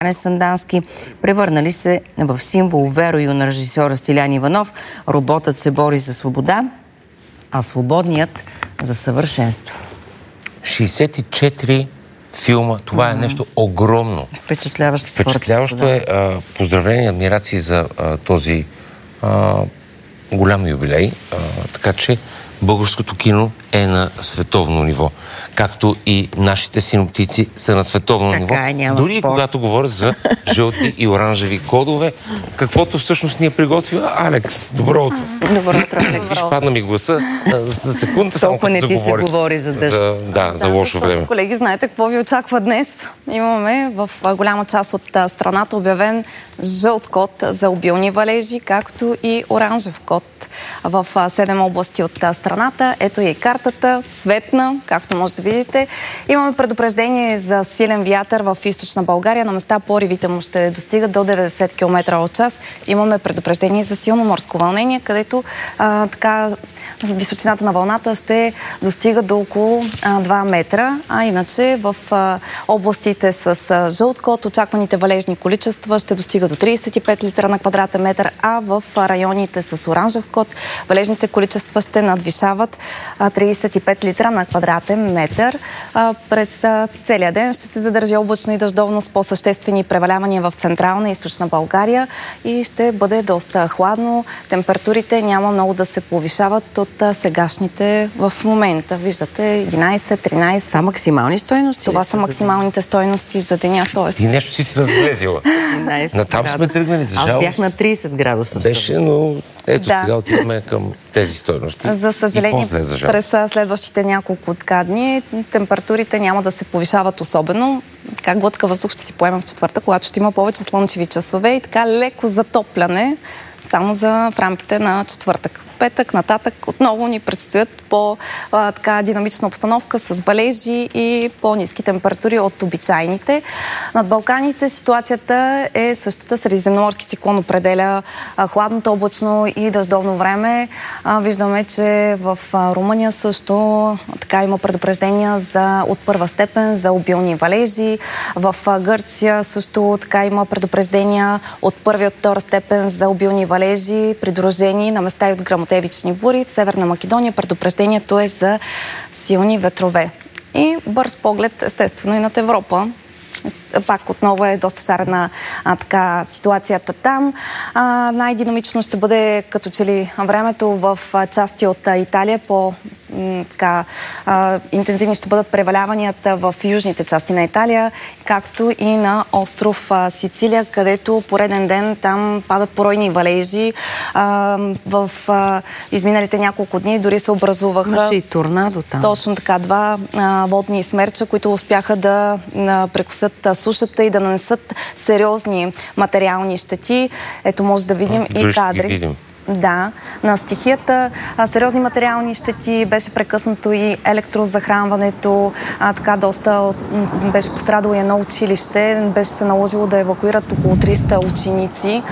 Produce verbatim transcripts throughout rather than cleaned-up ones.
Сандански, превърнали се в символ верою на режисьора Стилян Иванов. Роботът се бори за свобода, а свободният за съвършенство. шейсет и четири филма. Това mm-hmm. е нещо огромно. Впечатляващо. Впечатляващо е. А, поздравления и адмирации за а, този а, голям юбилей. А, така че българското кино е на световно ниво. Както и нашите синоптици са на световно така, ниво. Дори и когато говорят за жълти и оранжеви кодове, каквото всъщност ни е приготвила Алекс. Добро утро. Добро утро, Алекс. Изпадна ми гласа за секунда. Толкова не ти се говори за дъжд. За, да, за да, лошо време. Колеги, знаете какво ви очаква днес? Имаме в голяма част от страната обявен жълт код за обилни валежи, както и оранжев код в седем области от страната. Ето и картата, цветна, както може да видите. Имаме предупреждение за силен вятър в източна България. На места поривите му ще достигат до деветдесет километра от час. Имаме предупреждение за силно морско вълнение, където а, така височината на вълната ще достига до около а, два метра. А иначе в а, областите с а, жълт код очакваните валежни количества ще достигат до тридесет и пет литра на квадратен метър, а в а, районите с оранжев код валежните количества ще надвишават а, тридесет и пет литра на квадратен метър. А, през а, целия ден ще се задържи облачно и дъждовно с по-съществени превалявания в централна и източна България и ще бъде доста хладно. Температурите няма много да се повишават от а, сегашните в момента. Виждате единайсет, тринайсет. Това максимални стойности? Това са максималните стойности за деня. Тоест... Ти нещо си си разглезила. Натам сме тръгнали за жалост. Аз бях на тридесет градуса. Беше, но ето да. Сега отиваме към тези стойности. За съжаление, за през следващите няколко така дни температурите няма да се повишават особено. Така глътка въздух ще си поема в четвърта, когато ще има повече слънчеви часове и така леко затопляне само за в рамките на четвъртък. Петък нататък отново ни предстоят по-така динамична обстановка с валежи и по-ниски температури от обичайните. Над Балканите ситуацията е същата. Средиземноморски циклон определя а, хладното, облачно и дъждовно време. А, виждаме, че в а, Румъния също така има предупреждения за, от първа степен за обилни валежи. В а, Гърция също така има предупреждения от първа и от втора степен за обилни валежи, придружени на места и от гръмотевични бури. В Северна Македония предупреждението е за силни ветрове. И бърз поглед, естествено, и над Европа. Пак отново е доста шарена а, така ситуацията там. А, най-динамично ще бъде като че ли времето в а, части от а, Италия. По м, така а, интензивни ще бъдат преваляванията в южните части на Италия, както и на остров а, Сицилия, където пореден ден там падат поройни валежи. А, в а, изминалите няколко дни дори се образуваха... Имаше и торнадо там. Точно така, два а, водни смерча, които успяха да а, прекусят а, сушата и да нанесат сериозни материални щети. Ето може да видим а, и кадри. Да, на стихията. А, сериозни материални щети, беше прекъснато и електрозахранването, а, така доста беше пострадало и едно училище, беше се наложило да евакуират около триста ученици.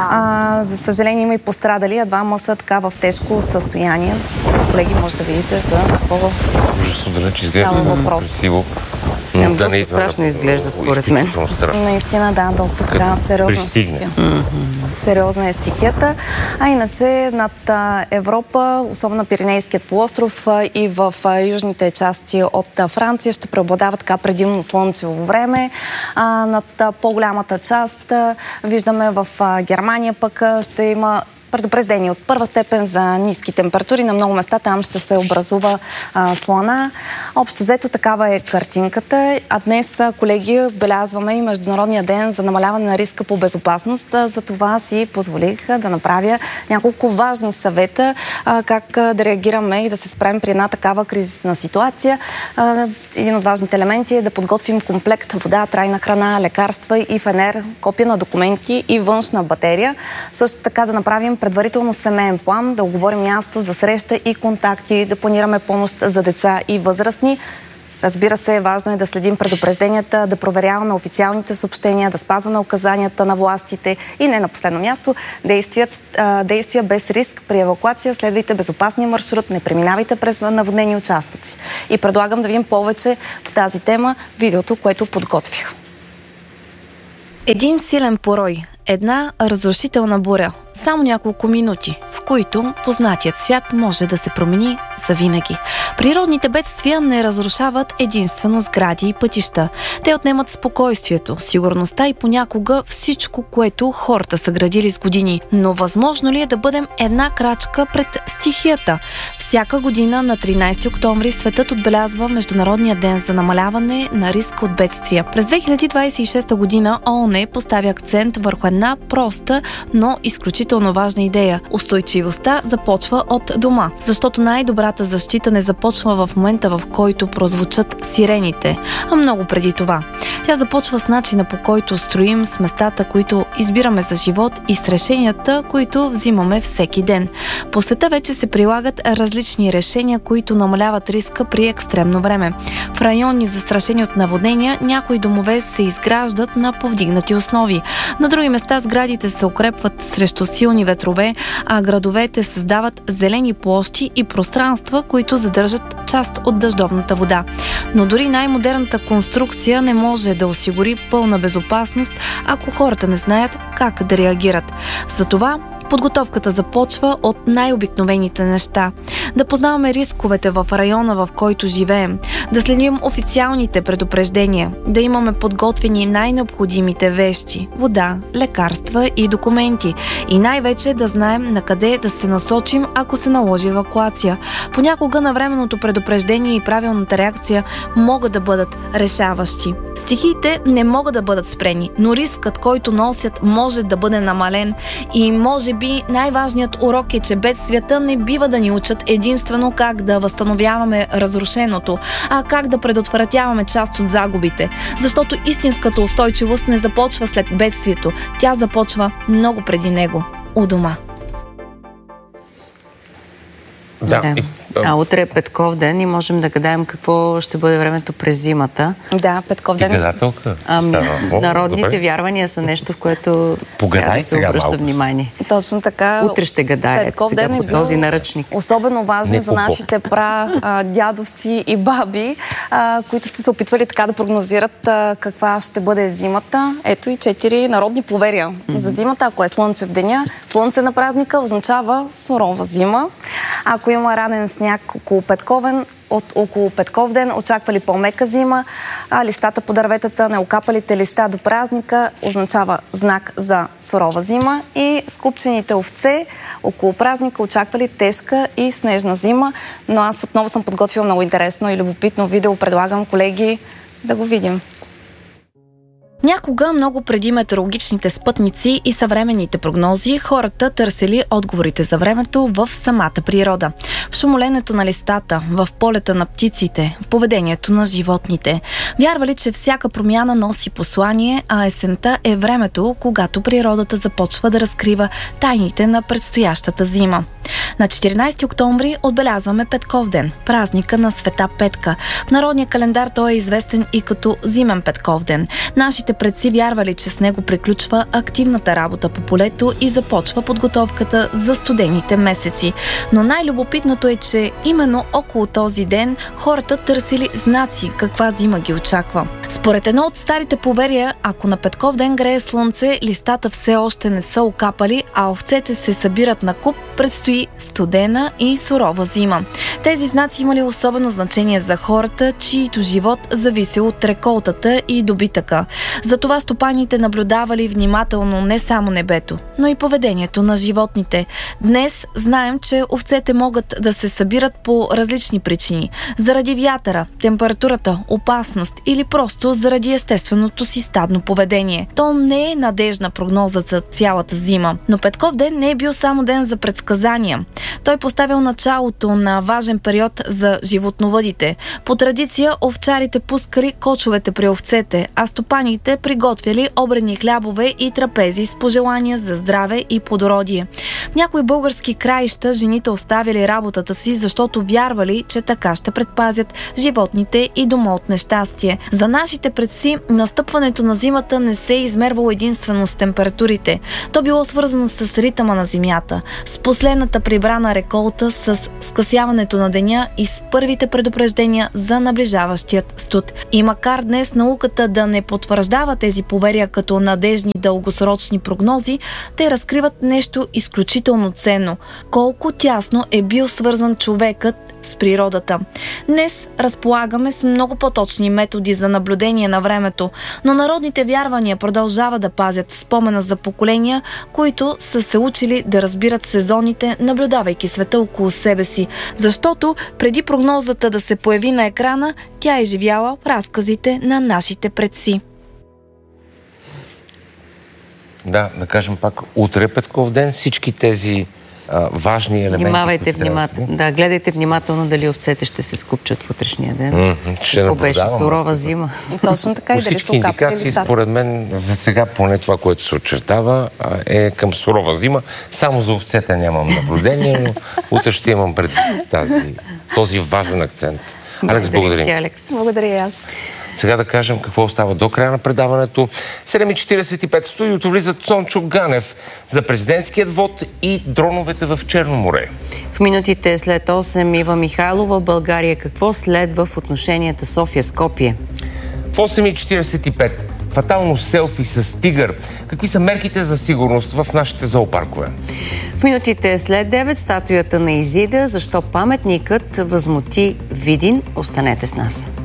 А, за съжаление има и пострадали, а двама са така в тежко състояние. Ето, колеги, може да видите за какво ужасно да не, че изглежда красиво. Да, доста не страшно да, изглежда, според мен. Наистина, да, доста така сериозна стихия. Mm-hmm. Сериозна е стихията. А иначе над Европа, особено на Пиренейският полуостров и в южните части от Франция ще преобладава така предимно слънчево време. А, над по-голямата част виждаме в Германия пък ще има предупреждение от първа степен за ниски температури. На много места там ще се образува а, слана. Общо взето такава е картинката. А днес, колеги, отбелязваме и Международния ден за намаляване на риска по безопасност. За това си позволих да направя няколко важни съвета а, как а, да реагираме и да се справим при една такава кризисна ситуация. А, един от важните елементи е да подготвим комплект вода, трайна храна, лекарства и фенер, копия на документи и външна батерия. Също така да направим предварително семейен план, да оговорим място за среща и контакти, да планираме помощ за деца и възрастни. Разбира се, важно е да следим предупрежденията, да проверяваме официалните съобщения, да спазваме указанията на властите и не на последно място действия, действия без риск при евакуация. Следвайте безопасния маршрут, не преминавайте през наводнени участъци. И предлагам да видим повече по тази тема видеото, което подготвих. Един силен порой, една разрушителна буря, само няколко минути, в които познатият свят може да се промени завинаги. Природните бедствия не разрушават единствено сгради и пътища. Те отнемат спокойствието, сигурността и понякога всичко, което хората са градили с години. Но възможно ли е да бъдем една крачка пред стихията? Всяка година на тринайсети октомври светът отбелязва Международния ден за намаляване на риска от бедствия. През две хиляди двайсет и шеста година ООН поставя акцент върху една проста, но изключително важна идея. Устойчивостта започва от дома, защото най-добрата защита не започва в момента, в който прозвучат сирените, а много преди това. Тя започва с начина, по който строим, с местата, които избираме за живот и с решенията, които взимаме всеки ден. По света вече се прилагат различни решения, които намаляват риска при екстремно време. В райони застрашени от наводнения, някои домове се изграждат на повдигнати основи. На други места сградите се укрепват срещу силни ветрове, а градовете създават зелени площи и пространства, които задържат част от дъждовната вода. Но дори най-модерната конструкция не може да осигури пълна безопасност, ако хората не знаят как да реагират. Затова подготовката започва от най-обикновените неща. Да познаваме рисковете в района, в който живеем, да следим официалните предупреждения, да имаме подготвени най-необходимите вещи, вода, лекарства и документи и най-вече да знаем на къде да се насочим, ако се наложи евакуация. Понякога навременното предупреждение и правилната реакция могат да бъдат решаващи. Стихиите не могат да бъдат спрени, но рискът, който носят, може да бъде намален и може би най-важният урок е, че бедствията не бива да ни учат единствено как да възстановяваме разрушеното, а как да предотвратяваме част от загубите. Защото истинската устойчивост не започва след бедствието, тя започва много преди него, у дома. Да. да. А утре е Петков ден и можем да гадаем какво ще бъде времето през зимата. Да, Петков ден. Ти гадателка? Ами, народните добре. Вярвания са нещо, в което трябва да се обръща малко внимание. Точно така. Утре ще гадаят Петков сега ден по е този наръчник. Особено важен за нашите прадядовци и баби, а, които са се опитвали така да прогнозират а, каква ще бъде зимата. Ето и четири народни поверия mm-hmm. за зимата. Ако е слънчев деня, слънце на празника означава сурова зима. Ако има ранен сняг около Петковен, от около Петков ден очаквали по-мека зима, а листата по дърветата, неокапалите листа до празника означава знак за сурова зима и скупчените овце около празника очаквали тежка и снежна зима. Но аз отново съм подготвила много интересно и любопитно видео. Предлагам, колеги, да го видим. Някога, много преди метеорологичните спътници и съвременните прогнози, хората търсили отговорите за времето в самата природа. В шумоленето на листата, в полета на птиците, в поведението на животните. Вярвали, че всяка промяна носи послание, а есента е времето, когато природата започва да разкрива тайните на предстоящата зима. На четиринайсети октомври отбелязваме Петков ден, празника на Света Петка. В народния календар той е известен и като Зимен Петков ден. Нашите предци вярвали, че с него приключва активната работа по полето и започва подготовката за студените месеци. Но най-любопитното е, че именно около този ден хората търсили знаци каква зима ги очаква. Според едно от старите поверия, ако на Петков ден грее слънце, листата все още не са окапали, а овцете се събират на куп, предстои студена и сурова зима. Тези знаци имали особено значение за хората, чието живот зависел от реколтата и добитъка. Затова стопаните наблюдавали внимателно не само небето, но и поведението на животните. Днес знаем, че овцете могат да се събират по различни причини. Заради вятъра, температурата, опасност или просто заради естественото си стадно поведение. То не е надежна прогноза за цялата зима. Но Петков ден не е бил само ден за предсказания. Той поставил началото на важен период за животновъдите. По традиция овчарите пускали кочовете при овцете, а стопаните приготвяли обредни хлябове и трапези с пожелания за здраве и плодородие. В някои български краища жените оставили работата си, защото вярвали, че така ще предпазят животните и дома от нещастие. За нашите предци настъпването на зимата не се е измервало единствено с температурите. То било свързано с ритъма на земята, с последната прибрана реколта, с скъсяването на деня и с първите предупреждения за наближаващият студ. И макар днес науката да не потвърждава тези поверия като надежни дългосрочни прогнози, те разкриват нещо изключително ценно. Колко тясно е бил свързан човекът с природата. Днес разполагаме с много по-точни методи за наблюдение на времето, но народните вярвания продължават да пазят спомена за поколения, които са се учили да разбират сезоните, наблюдавайки света около себе си. Защото преди прогнозата да се появи на екрана, тя е живяла в разказите на нашите предци. Да, да кажем пак, утре е Петков ден, всички тези а, важни елементи. Внимавайте внимателно. Да, гледайте внимателно дали овцете ще се скупчат в утрешния ден. Mm-hmm, ще Какво беше сурова зима. Точно така и дали всички индикации, според мен, за сега поне това, което се очертава, е към сурова зима. Само за овцете нямам наблюдение, но утре ще имам пред тази, този важен акцент. Алекс, благодарим. Алекс. Благодаря и аз. Сега да кажем какво остава до края на предаването. седем и четиридесет и пет в студиото влизат Цончо Ганев за президентският вод и дроновете в Черно море. В минутите след осем Ива Михайлова. В България какво следва в отношенията София-Скопие? В осем и четиридесет и пет фатално селфи с тигър. Какви са мерките за сигурност в нашите зоопаркове? В минутите след девет статуята на Изида. Защо паметникът възмути Видин? Останете с нас.